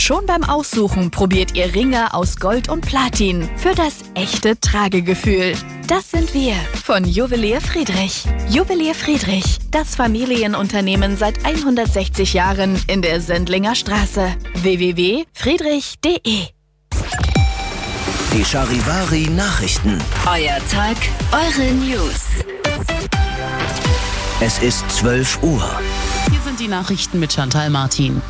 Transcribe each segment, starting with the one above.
Schon beim Aussuchen probiert ihr Ringe aus Gold und Platin für das echte Tragegefühl. Das sind wir von Juwelier Friedrich. Juwelier Friedrich, das Familienunternehmen seit 160 Jahren in der Sendlinger Straße. www.friedrich.de. Die Charivari Nachrichten. Euer Tag, eure News. Es ist 12 Uhr. Hier sind die Nachrichten mit Chantal Martin.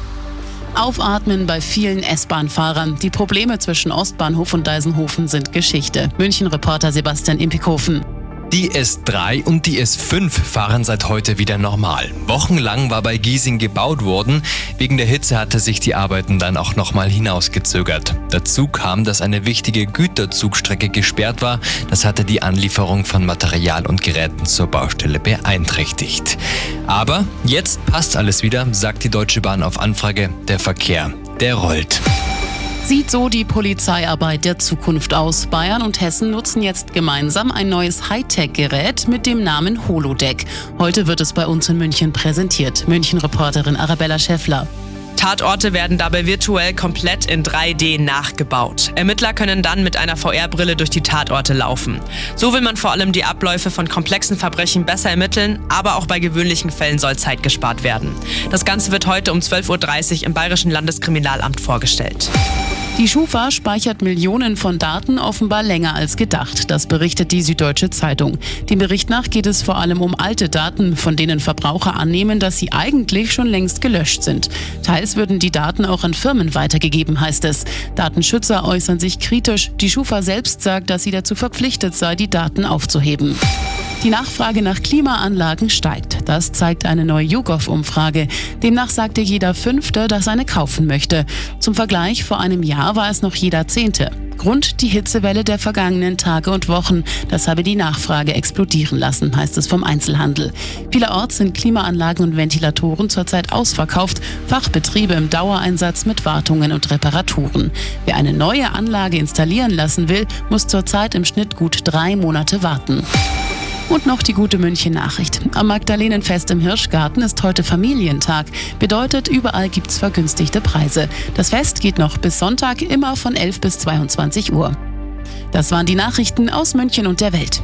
Aufatmen bei vielen S-Bahn-Fahrern. Die Probleme zwischen Ostbahnhof und Deisenhofen sind Geschichte. München-Reporter Sebastian Impikofen. Die S3 und die S5 fahren seit heute wieder normal. Wochenlang war bei Giesing gebaut worden. Wegen der Hitze hatte sich die Arbeiten dann auch nochmal hinausgezögert. Dazu kam, dass eine wichtige Güterzugstrecke gesperrt war. Das hatte die Anlieferung von Material und Geräten zur Baustelle beeinträchtigt. Aber jetzt passt alles wieder, sagt die Deutsche Bahn auf Anfrage. Der Verkehr, der rollt. Sieht so die Polizeiarbeit der Zukunft aus. Bayern und Hessen nutzen jetzt gemeinsam ein neues Hightech-Gerät mit dem Namen Holodeck. Heute wird es bei uns in München präsentiert. München-Reporterin Arabella Schäffler. Tatorte werden dabei virtuell komplett in 3D nachgebaut. Ermittler können dann mit einer VR-Brille durch die Tatorte laufen. So will man vor allem die Abläufe von komplexen Verbrechen besser ermitteln, aber auch bei gewöhnlichen Fällen soll Zeit gespart werden. Das Ganze wird heute um 12.30 Uhr im Bayerischen Landeskriminalamt vorgestellt. Die Schufa speichert Millionen von Daten offenbar länger als gedacht. Das berichtet die Süddeutsche Zeitung. Dem Bericht nach geht es vor allem um alte Daten, von denen Verbraucher annehmen, dass sie eigentlich schon längst gelöscht sind. Teils würden die Daten auch an Firmen weitergegeben, heißt es. Datenschützer äußern sich kritisch. Die Schufa selbst sagt, dass sie dazu verpflichtet sei, die Daten aufzuheben. Die Nachfrage nach Klimaanlagen steigt. Das zeigt eine neue YouGov-Umfrage. Demnach sagte jeder Fünfte, dass eine kaufen möchte. Zum Vergleich, vor einem Jahr war es noch jeder Zehnte. Grund die Hitzewelle der vergangenen Tage und Wochen. Das habe die Nachfrage explodieren lassen, heißt es vom Einzelhandel. Vielerorts sind Klimaanlagen und Ventilatoren zurzeit ausverkauft. Fachbetriebe im Dauereinsatz mit Wartungen und Reparaturen. Wer eine neue Anlage installieren lassen will, muss zurzeit im Schnitt gut 3 Monate warten. Und noch die gute München-Nachricht. Am Magdalenenfest im Hirschgarten ist heute Familientag. Bedeutet, überall gibt's vergünstigte Preise. Das Fest geht noch bis Sonntag, immer von 11 bis 22 Uhr. Das waren die Nachrichten aus München und der Welt.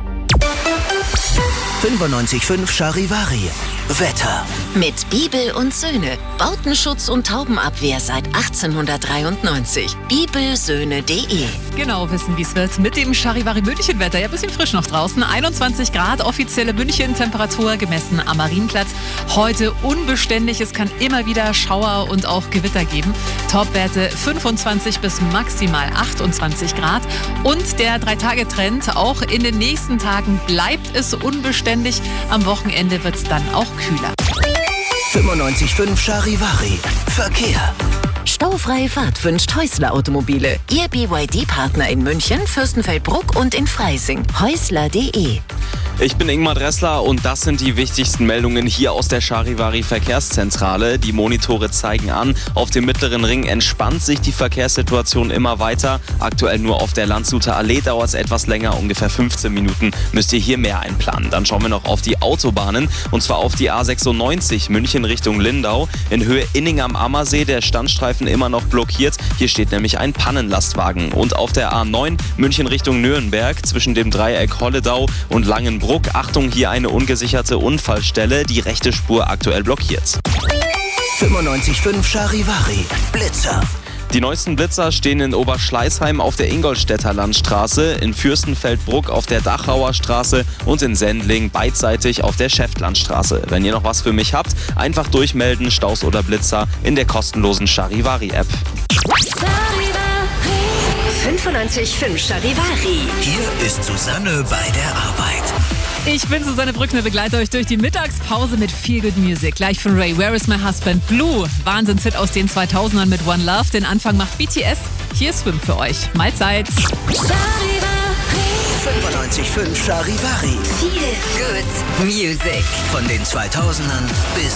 95.5 Charivari. Wetter. Mit Bibel und Söhne. Bautenschutz und Taubenabwehr seit 1893. bibelsöhne.de. Genau wissen, wie es wird mit dem Charivari München-Wetter. Ja, bisschen frisch noch draußen. 21 Grad, offizielle München-Temperatur gemessen am Marienplatz. Heute unbeständig. Es kann immer wieder Schauer und auch Gewitter geben. Topwerte 25 bis maximal 28 Grad. Und der 3-Tage-Trend, auch in den nächsten Tagen bleibt es unbeständig. Am Wochenende wird es dann auch kühler. 95.5 Charivari. Verkehr. Staufreie Fahrt wünscht Häusler Automobile. Ihr BYD-Partner in München, Fürstenfeldbruck und in Freising. Häusler.de. Ich bin Ingmar Dressler und das sind die wichtigsten Meldungen hier aus der Charivari Verkehrszentrale. Die Monitore zeigen an, auf dem Mittleren Ring entspannt sich die Verkehrssituation immer weiter. Aktuell nur auf der Landshuter Allee dauert es etwas länger, ungefähr 15 Minuten müsst ihr hier mehr einplanen. Dann schauen wir noch auf die Autobahnen und zwar auf die A96 München Richtung Lindau. In Höhe Inning am Ammersee, der Standstreifen immer noch blockiert. Hier steht nämlich ein Pannenlastwagen. Und auf der A9 München Richtung Nürnberg zwischen dem Dreieck Holledau und Langenbruck. Achtung, hier eine ungesicherte Unfallstelle, die rechte Spur aktuell blockiert. 95.5 Charivari. Blitzer. Die neuesten Blitzer stehen in Oberschleißheim auf der Ingolstädter Landstraße, in Fürstenfeldbruck auf der Dachauer Straße und in Sendling beidseitig auf der Schäftlandstraße. Wenn ihr noch was für mich habt, einfach durchmelden, Staus oder Blitzer in der kostenlosen Charivari-App. 95.5 Charivari. Hier ist Susanne bei der Arbeit. Ich bin Susanne Brückner, begleite euch durch die Mittagspause mit Feel Good Music. Gleich von Ray, Where is my husband? Blue, Wahnsinnshit aus den 2000ern mit One Love. Den Anfang macht BTS. Hier ist Swim für euch. Mahlzeit. 95.5 Charivari. Feel Good Music. Von den 2000ern bis